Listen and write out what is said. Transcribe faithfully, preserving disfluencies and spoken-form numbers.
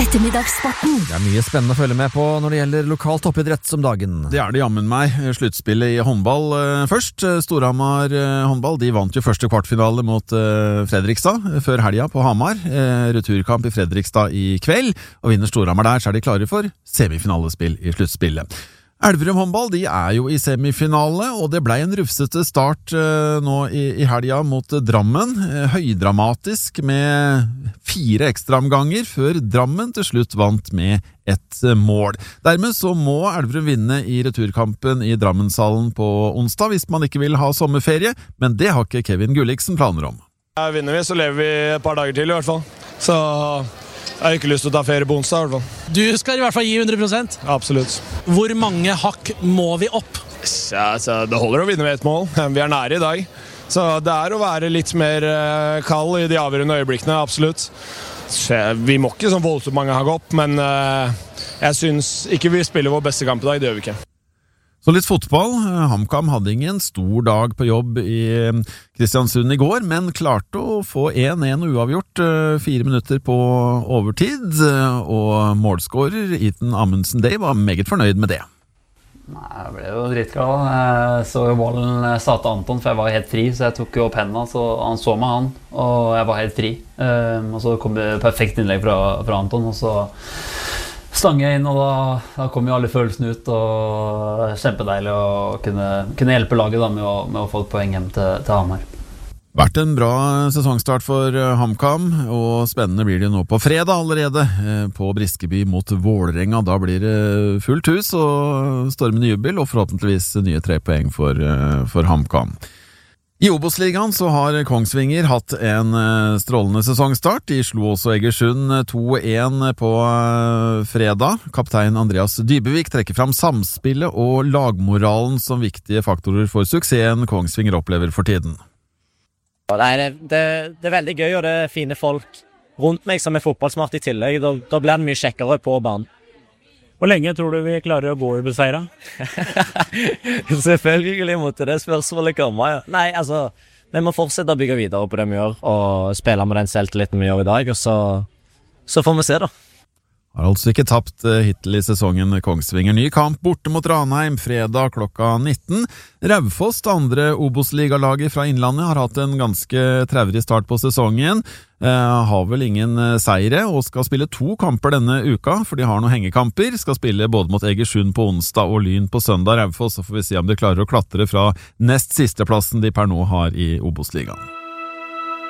Ettermiddagssporten. Det er mye spennende å følge med på når det gjelder lokal toppidrett om dagen. Det er det jammen meg. Sluttspillet i håndball eh, først. Storhamar eh, håndball, de vant jo første kvartfinale mot eh, Fredrikstad før helga på Hamar. Eh, returkamp i Fredrikstad i kveld, og vinner Storhamar der, så er de klare for semifinalespill i sluttspillet. Elverum håndball, de er jo i semifinale, og det ble en rufsete start eh, nå i, i helga mot eh, Drammen. Eh, høydramatisk med fire ekstraomganger før Drammen til slutt vant med ett eh, mål. Dermed så må Elverum vinne i returkampen i Drammenshallen på onsdag hvis man ikke vil ha sommerferie, men det har ikke Kevin Gulliksen planer om. Ja, vinner vi, så lever vi et par dager til i hvert fall. Så jeg har ikke lyst til å ta ferie på onsdag i hvert fall. Du skal i hvert fall gi hundre prosent? Absolutt. Hvor mange hakk må vi opp? Ja, så det holder å vinne med et mål. Vi er nære i dag. Så det er å være litt mer uh, kald i de avgjørende øyeblikkene, absolutt. Så vi må ikke sånn voldsomt mange hakk opp, men uh, jeg synes ikke vi spiller vår beste kamp i dag, det gjør vi ikke. Så litt fotball. HamKam hadde ingen stor dag på jobb i Kristiansund i går, men klarte å få én én uavgjort fire minutter på overtid, og målskårer Ethan Amundsen Day var meget fornøyd med det. Nei, jeg ble jo dritglad. Jeg så jo ballen sa til Anton, for jeg var helt fri, så jeg tok jo opp hendene, så han så meg han, og jeg var helt fri. Um, og så kom det perfekt innlegg fra, fra Anton, og så stang jeg inn, og da, da kom jo alle følelsene ut, og kjempedeilig å kunne, kunne hjelpe laget da, med, å, med å få et poeng hjem til, til Hamar. Vært en bra sesongstart for HamKam, og spennende blir det nå på fredag allerede på Briskeby mot Vålerenga. Da blir det fullt hus og stormende jubel, og forhåpentligvis nye tre poeng for, for HamKam. I Obos-ligaen så har Kongsvinger hatt en strålende sesongstart. De slo også Egersund to én på fredag. Kaptein Andreas Dybevik trekker fram samspillet og lagmoralen som viktige faktorer for suksessen Kongsvinger opplever for tiden. Nei, det, det, det er veldig gøy, og det er fine folk rundt meg som er fotballsmart i tillegg. Da, da blir det mye kjekkere på banen. Hvor lenge tror du vi klarer å gå ubeseiret? Selvfølgelig måtte det spørsmålet komme, ja. Nei, altså, vi må fortsette å bygge videre på det vi gjør, og spille med den selvtilliten vi gjør i dag, og så, så får vi se da. Har altså ikke tapt hittil i sesongen Kongsvinger. Ny kamp borte mot Ranheim fredag klokka nitten. Raufoss, det andre Obos-ligalaget fra Innlandet, har hatt en ganske traurig start på sesongen. Eh, har vel ingen seire, og skal spille to kamper denne uka, for de har noen hengekamper. Skal spille både mot Egersund på onsdag og Lyn på søndag. Raufoss, så får vi se om de klarer å klatre fra nest siste plassen de per nå har i Obos-ligaen.